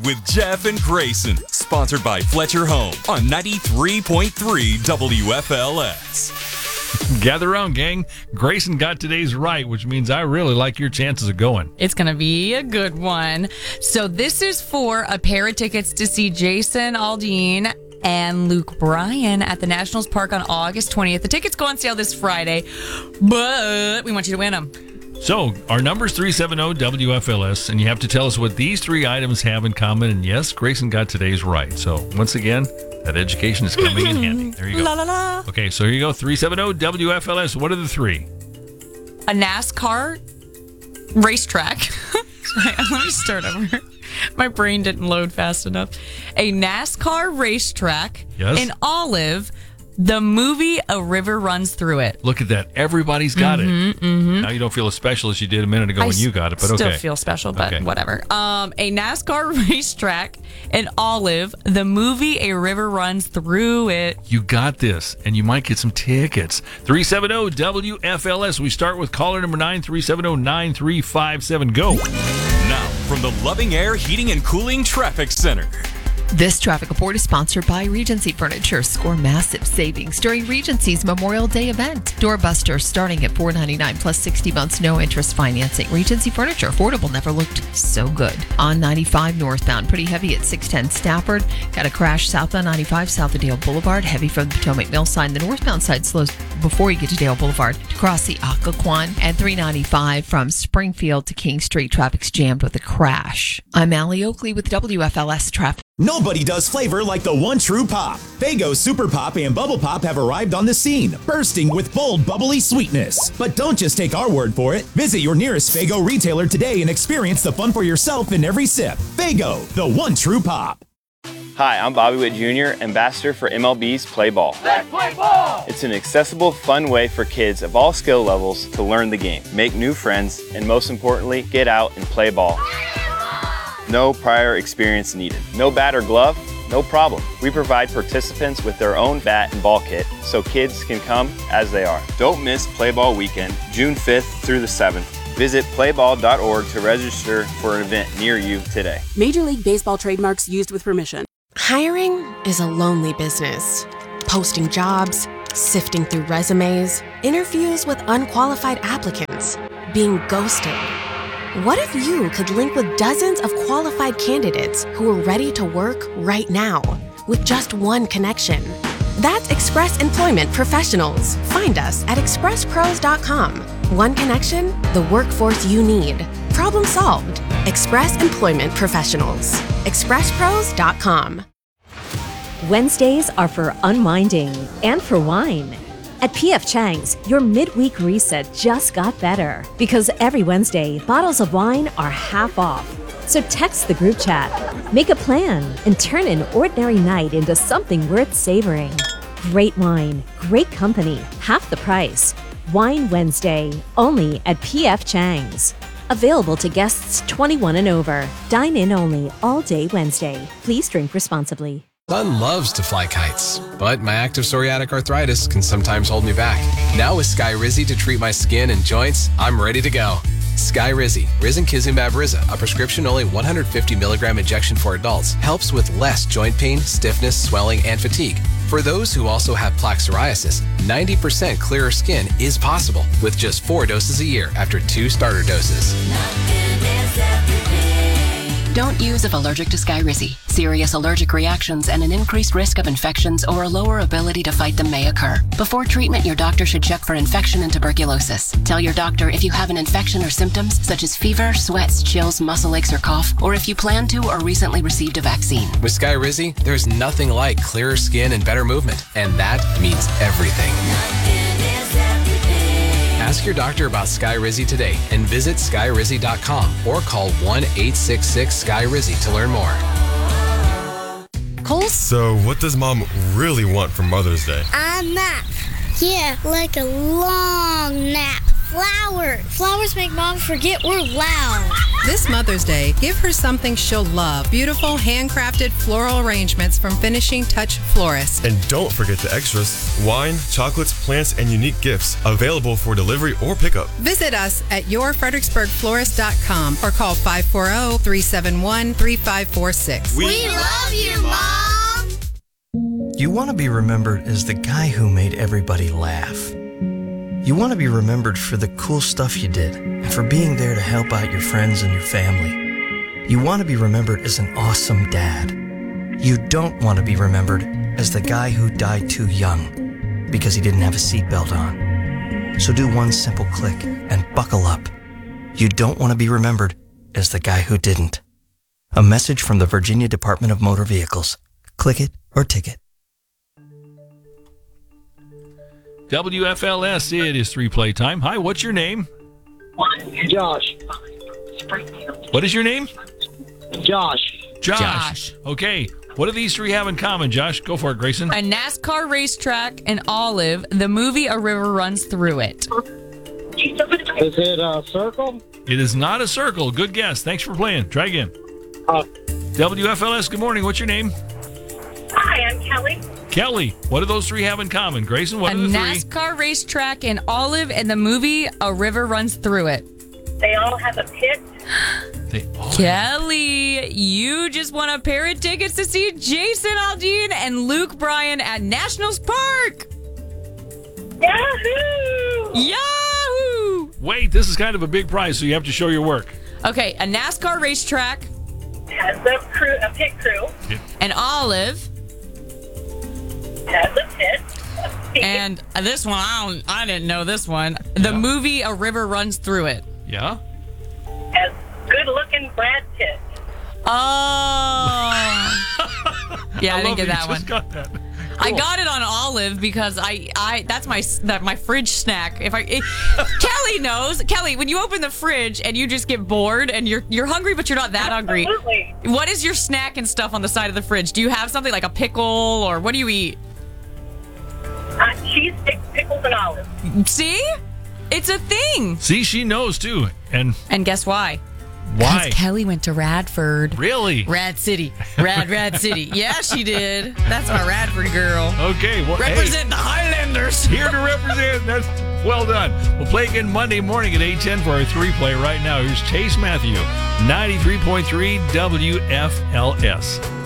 with Jeff and Grayson, sponsored by Fletcher Home on 93.3 WFLS. Gather around, gang. Grayson got today's right, which means I really like your chances of going. It's going to be a good one. So this is for a pair of tickets to see Jason Aldean and Luke Bryan at the Nationals Park on August 20th. The tickets go on sale this Friday, but we want you to win them. So our number's 370-WFLS, and you have to tell us what these three items have in common. And yes, Grayson got today's right. So once again, that education is coming in handy. There you go. La, la, la. Okay, so here you go. 370-WFLS. What are the three? A NASCAR racetrack. Sorry, let me start over. My brain didn't load fast enough. A NASCAR racetrack in Olive. The movie A River Runs Through It. Look at that. Everybody's got it. Now you don't feel as special as you did a minute ago when you got it, but okay. I still feel special, but whatever. A NASCAR racetrack in Olive. The movie A River Runs Through It. You got this, and you might get some tickets. 370-WFLS. We start with caller number 9, 370-9357. Go. Now, from the Loving Air Heating and Cooling Traffic Center. This traffic report is sponsored by Regency Furniture. Score massive savings during Regency's Memorial Day event. Doorbuster starting at $499 plus 60 months no interest financing. Regency Furniture, affordable, never looked so good. On 95 northbound, pretty heavy at 610 Stafford. Got a crash southbound 95 south of Dale Boulevard. Heavy from the Potomac Mill sign. The northbound side slows before you get to Dale Boulevard to cross the Occoquan. And 395 from Springfield to King Street. Traffic's jammed with a crash. I'm Allie Oakley with WFLS Traffic. Nobody does flavor like the one true pop. Faygo Super Pop and Bubble Pop have arrived on the scene, bursting with bold, bubbly sweetness. But don't just take our word for it. Visit your nearest Faygo retailer today and experience the fun for yourself in every sip. Faygo, the one true pop. Hi, I'm Bobby Witt Jr., ambassador for MLB's Play Ball. Let's play ball! It's an accessible, fun way for kids of all skill levels to learn the game, make new friends, and most importantly, get out and play ball. No prior experience needed. No bat or glove? No problem. We provide participants with their own bat and ball kit so kids can come as they are. Don't miss Play Ball Weekend, June 5th through the 7th. Visit playball.org to register for an event near you today. Major League Baseball trademarks used with permission. Hiring is a lonely business. Posting jobs, sifting through resumes, interviews with unqualified applicants, being ghosted. What if you could link with dozens of qualified candidates who are ready to work right now with just one connection? That's Express Employment Professionals. Find us at expresspros.com. One connection, the workforce you need. Problem solved. Express Employment Professionals. expresspros.com. Wednesdays are for unwinding and for wine. At P.F. Chang's, your midweek reset just got better because every Wednesday, bottles of wine are half off. So text the group chat, make a plan, and turn an ordinary night into something worth savoring. Great wine, great company, half the price. Wine Wednesday, only at P.F. Chang's. Available to guests 21 and over. Dine in only all day Wednesday. Please drink responsibly. Son loves to fly kites, but my active psoriatic arthritis can sometimes hold me back. Now with Skyrizi to treat my skin and joints, I'm ready to go. Skyrizi, risankizumab Riza, a prescription-only 150 milligram injection for adults, helps with less joint pain, stiffness, swelling, and fatigue. For those who also have plaque psoriasis, 90% clearer skin is possible with just 4 doses a year after 2 starter doses. Don't use if allergic to Skyrizi. Serious allergic reactions and an increased risk of infections or a lower ability to fight them may occur. Before treatment, your doctor should check for infection and tuberculosis. Tell your doctor if you have an infection or symptoms such as fever, sweats, chills, muscle aches, or cough, or if you plan to or recently received a vaccine. With Skyrizi, there's nothing like clearer skin and better movement, and that means everything. Ask your doctor about Skyrizi today and visit skyrizi.com or call 1-866-SKY-RIZZI to learn more. Cole? So what does Mom really want for Mother's Day? A nap. Yeah, like a long nap. flowers. Flowers make Mom forget we're loud. This Mother's Day, give her something she'll love. Beautiful handcrafted floral arrangements from Finishing Touch Florist. And don't forget the extras: wine, chocolates, plants, and unique gifts available for delivery or pickup. Visit us at yourfredericksburgflorist.com or call 540-371-3546. We love you, Mom! You want to be remembered as the guy who made everybody laugh. You want to be remembered for the cool stuff you did and for being there to help out your friends and your family. You want to be remembered as an awesome dad. You don't want to be remembered as the guy who died too young because he didn't have a seatbelt on. So do one simple click and buckle up. You don't want to be remembered as the guy who didn't. A message from the Virginia Department of Motor Vehicles. Click it or ticket. WFLS, it is 3-play time. Hi, what's your name? Josh. What is your name? Josh. Josh. Okay. What do these three have in common, Josh? Go for it, Grayson. A NASCAR racetrack, an olive, the movie A River Runs Through It. Is it a circle? It is not a circle. Good guess. Thanks for playing. Try again. WFLS, good morning. What's your name? Hi, I'm Kelly. Kelly. What do those three have in common? Grayson, what are the three? A NASCAR racetrack, an olive, and the movie A River Runs Through It. They all have a pit. Kelly, you just won a pair of tickets to see Jason Aldean and Luke Bryan at Nationals Park. Yahoo! Yahoo! Wait, this is kind of a big prize, so you have to show your work. Okay, a NASCAR racetrack. Has a pit crew. An olive. Has a pit. And this one, I didn't know this one. The movie A River Runs Through It. Yeah? Has good-looking Brad Pitt. Oh. Yeah, I didn't get that one. Got that. Cool. I got it on olive because I that's my fridge snack. Kelly knows. Kelly, when you open the fridge and you just get bored and you're hungry but you're not that hungry. Absolutely. What is your snack and stuff on the side of the fridge? Do you have something like a pickle or what do you eat? Cheese sticks, pickles, and olives. See? It's a thing. See, she knows too. And guess why? Why? Because Kelly went to Radford. Really? Rad City. Rad City. Yeah, she did. That's my Radford girl. Okay. Well, represent the Highlanders. Here to represent. That's well done. We'll play again Monday morning at 8:10 for our 3-play right now. Here's Chase Matthew, 93.3 WFLS.